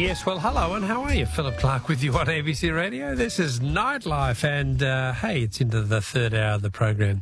Yes, well, hello, and how are you? Philip Clark with you on ABC Radio. This is Nightlife, and hey, it's into the third hour of the program.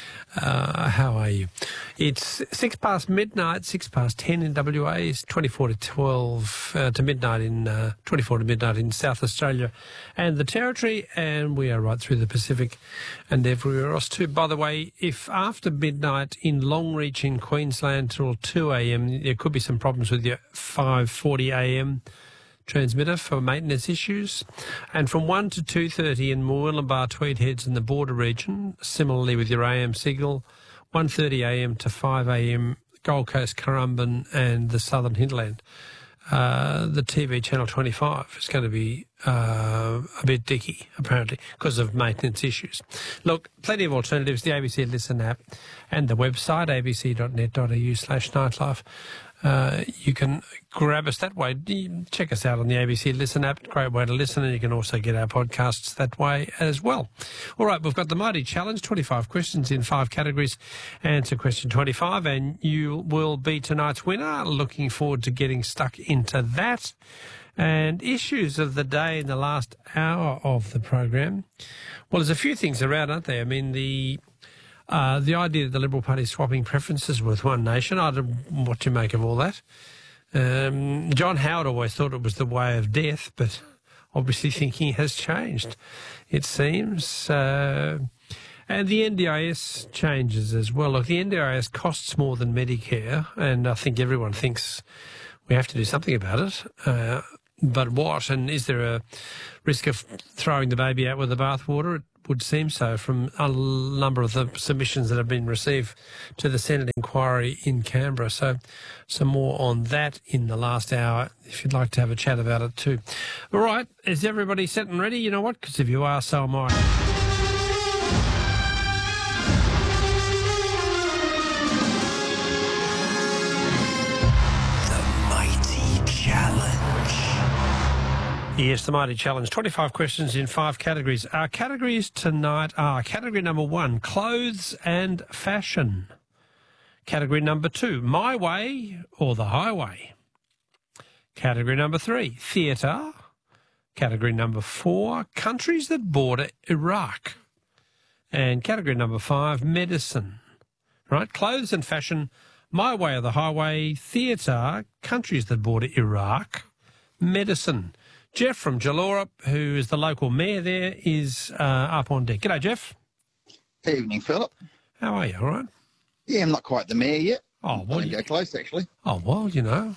How are you? It's 6 past midnight, 6 past 10 in WA, it's 24 to 12 to midnight in 24 to midnight in South Australia and the Territory, and we are right through the Pacific and everywhere else too. By the way, if after midnight in Longreach in Queensland till 2 a.m, there could be some problems with your 5:40 a.m. transmitter for maintenance issues, and from 1 to 2:30 in Murwillumbah, Tweed Heads in the border region, similarly with your AM signal, 1:30 a.m. to 5 a.m. Gold Coast, Currumbin and the Southern Hinterland. The TV Channel 25 is going to be a bit dicky, apparently, because of maintenance issues. Look, plenty of alternatives, the ABC Listen app and the website, abc.net.au/nightlife. You can grab us that way. Check us out on the ABC Listen app. Great way to listen, and you can also get our podcasts that way as well. All right, we've got the Mighty Challenge, 25 questions in 5 categories. Answer question 25, and you will be tonight's winner. Looking forward to getting stuck into that. And issues of the day in the last hour of the program. Well, there's a few things around, aren't there? I mean, the idea that the Liberal Party is swapping preferences with One Nation, I don't know what to make of all that. John Howard always thought it was the way of death, but obviously thinking has changed, it seems. And the NDIS changes as well. Look, the NDIS costs more than Medicare, and I think everyone thinks we have to do something about it. But what? And is there a risk of throwing the baby out with the bathwater? It would seem so from a number of the submissions that have been received to the Senate inquiry in Canberra. So some more on that in the last hour, if you'd like to have a chat about it too. All right, is everybody set and ready? You know what? Because if you are, so am I. Yes, the Mighty Challenge. 25 questions in 5 categories. Our categories tonight are category number 1, clothes and fashion. Category number 2, my way or the highway. Category number 3, theatre. Category number 4, countries that border Iraq. And category number 5, medicine. Right, clothes and fashion, my way or the highway, theatre, countries that border Iraq, medicine. Jeff from Jalora, who is the local mayor there, is up on deck. G'day, Jeff. Evening, Philip. How are you, all right? Yeah, I'm not quite the mayor yet. Oh, well, I go close, actually. Oh, well, you know.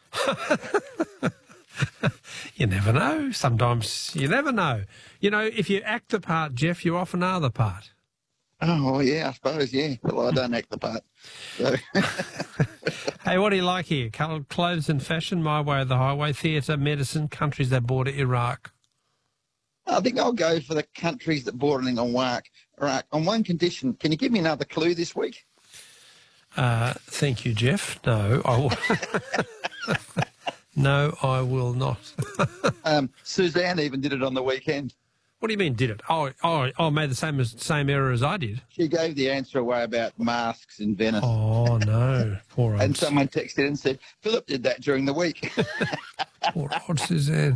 You never know. Sometimes you never know. You know, if you act the part, Jeff, you often are the part. Oh, well, yeah, I suppose, yeah. Well, I don't act the part. So. Hey, what do you like here? Clothes and fashion, my way or the highway, theatre, medicine, countries that border Iraq. I think I'll go for the countries that border Iraq. On one condition, can you give me another clue this week? Thank you, Jeff. No, I will. No, I will not. Suzanne even did it on the weekend. What do you mean, did it? Oh, made the same error as I did. She gave the answer away about masks in Venice. Oh, no. Poor old... And someone texted and said, Philip did that during the week. Poor old Suzanne.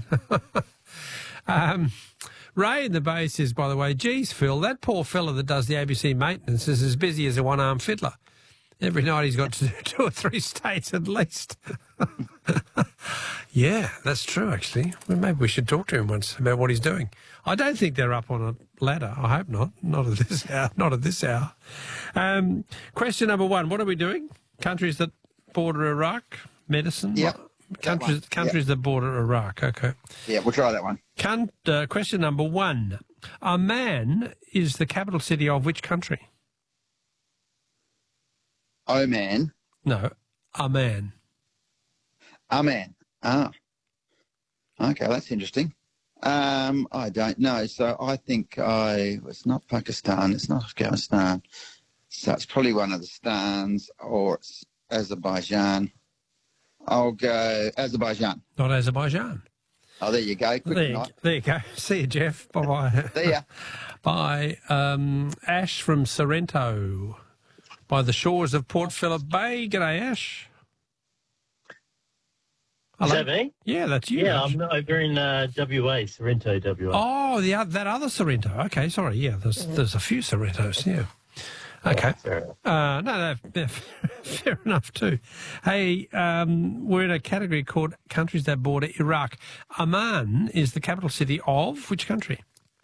Ray in the Bay says, by the way, geez, Phil, that poor fella that does the ABC maintenance is as busy as a one-armed fiddler. Every night he's got to do 2 or 3 states at least. Yeah, that's true, actually. Well, maybe we should talk to him once about what he's doing. I don't think they're up on a ladder. I hope not. Not at this hour. Not at this hour. Question number 1. What are we doing? Countries that border Iraq? Medicine? Yeah. Countries that border Iraq. Okay. Yeah, we'll try that one. Question number 1. Amman is the capital city of which country? Oman. No, Amman. Amman. Ah. Okay, that's interesting. I don't know. So I think it's not Pakistan, it's not Afghanistan. So it's probably one of the Stans, or it's Azerbaijan. I'll go Azerbaijan. Not Azerbaijan. Oh, there you go. Quick night. There you go. See you, Jeff. Bye-bye. See ya. Bye. Ash from Sorrento, by the shores of Port Phillip Bay. G'day, Ash. Hello? that me? Yeah, that's you. Yeah, Ash. I'm over in WA, Sorrento, WA. Oh, that other Sorrento. Okay, sorry. Yeah, there's a few Sorrentos. Yeah. Okay. Fair enough. No, fair enough too. Hey, we're in a category called countries that border Iraq. Amman is the capital city of which country?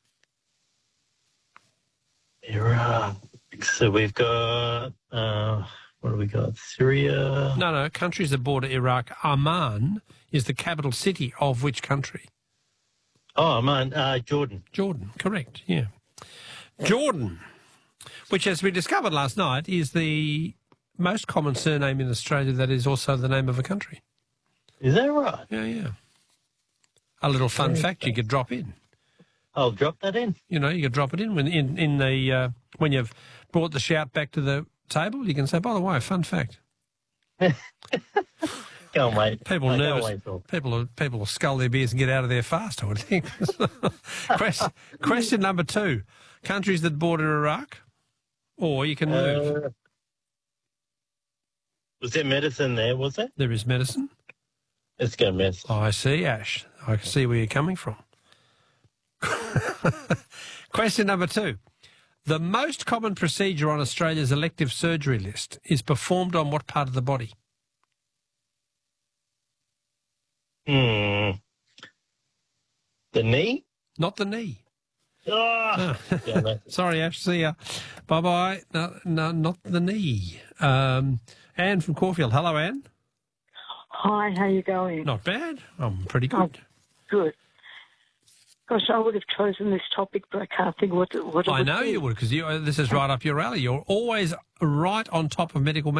Iraq. So we've got, what do we got? Syria. No, countries that border Iraq. Amman is the capital city of which country? Oh, man, Jordan. Jordan, correct, yeah. Jordan, which, as we discovered last night, is the most common surname in Australia that is also the name of a country. Is that right? Yeah. A little fun fact you could drop in. I'll drop that in. You could drop it in when when you've brought the shout back to the table. You can say, by the way, fun fact. Can't wait. People I can't nervous. wait, Phil. People will scull their beers and get out of there fast, I would think. Question number 2. Countries that border Iraq, or you can move. Was there medicine there, was there? There is medicine. Let's go medicine. Oh, I see, Ash. I can see where you're coming from. Question number 2. The most common procedure on Australia's elective surgery list is performed on what part of the body? The knee? Not the knee. Oh, damn it. Sorry, Ash. See ya. Bye-bye. No, not the knee. Anne from Caulfield. Hello, Anne. Hi, how you going? Not bad. I'm pretty good. Good. Gosh, I would have chosen this topic, but I can't think what it I would know be. you would, because this is right up your alley. You're always right on top of medical matters.